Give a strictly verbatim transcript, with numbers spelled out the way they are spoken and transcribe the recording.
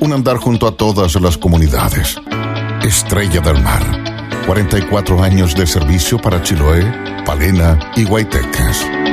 un andar junto a todas las comunidades. Estrella del Mar, cuarenta y cuatro años de servicio para Chiloé, Palena y Guayteques.